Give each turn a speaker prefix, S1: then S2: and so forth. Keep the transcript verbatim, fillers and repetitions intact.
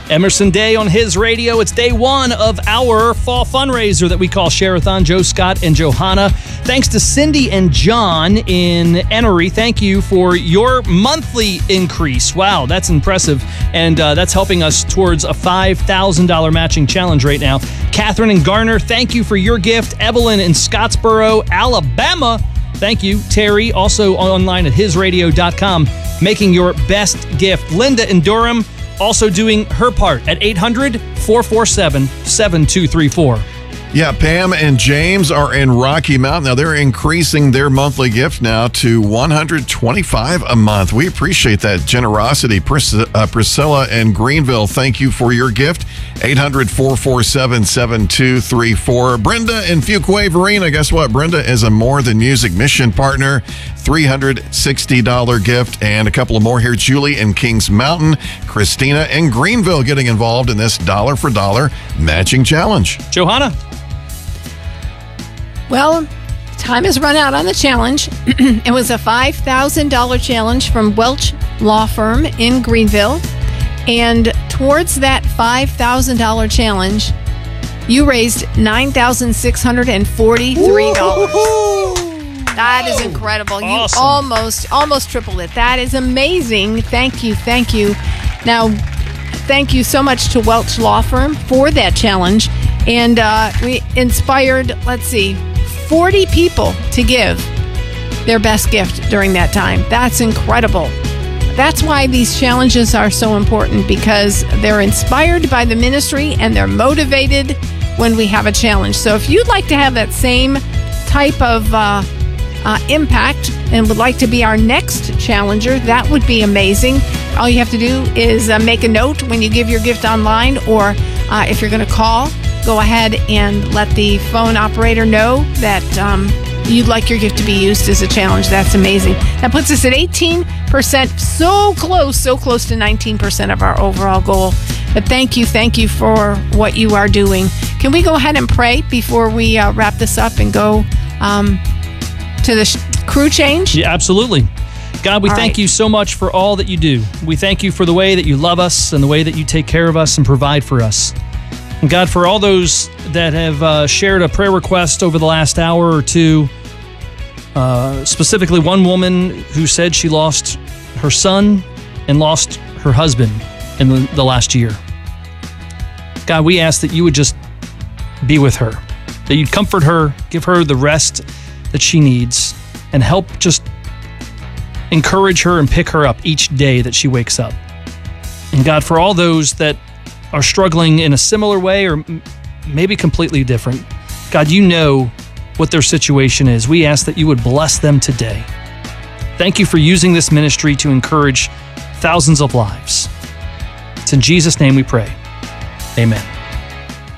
S1: Emerson Day on his radio. It's day one of our fall fundraiser that we call Share-a-thon. Joe Scott and Johanna. Thanks to Cindy and John in Emery. Thank you for your monthly increase. Wow, that's impressive. And uh, that's helping us towards a five thousand dollars matching challenge right now. Catherine and Garner, thank you for your gift. Evelyn in Scottsboro, Alabama. Thank you. Terry, also online at his radio dot com, making your best gift. Linda in Durham, also doing her part at eight hundred, four four seven, seven two three four.
S2: Yeah, Pam and James are in Rocky Mount. Now, they're increasing their monthly gift now to one hundred twenty-five dollars a month. We appreciate that generosity. Pris- uh, Priscilla and Greenville, thank you for your gift. eight hundred, four four seven, seven two three four. Brenda in Fuquay Varina, guess what? Brenda is a More Than Music mission partner. three hundred sixty dollars gift. And a couple of more here. Julie in Kings Mountain. Christina in Greenville getting involved in this dollar for dollar matching challenge.
S1: Johanna?
S3: Well, time has run out on the challenge. It was a five thousand dollars challenge from Welch Law Firm in Greenville. And towards that five thousand dollars challenge, you raised nine thousand six hundred forty-three dollars.
S1: Woo-hoo-hoo!
S3: That is incredible.
S1: Awesome.
S3: You almost, almost tripled it. That is amazing. Thank you. Thank you. Now, thank you so much to Welch Law Firm for that challenge. And uh, we inspired, let's see, forty people to give their best gift during that time. That's incredible. That's why these challenges are so important, because they're inspired by the ministry and they're motivated when we have a challenge. So if you'd like to have that same type of uh, uh, impact and would like to be our next challenger, that would be amazing. All you have to do is uh, make a note when you give your gift online, or uh, if you're going to call, go ahead and let the phone operator know that um, you'd like your gift to be used as a challenge. That's amazing. That puts us at eighteen percent, so close, so close to nineteen percent of our overall goal. But thank you, thank you for what you are doing. Can we go ahead and pray before we uh, wrap this up and go um, to the sh- crew change?
S1: Yeah, absolutely. God, we
S3: All
S1: thank
S3: right.
S1: you so much for all that you do. We thank you for the way that you love us and the way that you take care of us and provide for us. And God, for all those that have uh, shared a prayer request over the last hour or two, uh, specifically one woman who said she lost her son and lost her husband in the, the last year. God, we ask that you would just be with her, that you'd comfort her, give her the rest that she needs, and help just encourage her and pick her up each day that she wakes up. And God, for all those that are struggling in a similar way or maybe completely different, God, you know what their situation is. We ask that you would bless them today. Thank you for using this ministry to encourage thousands of lives. It's in Jesus' name we pray. Amen.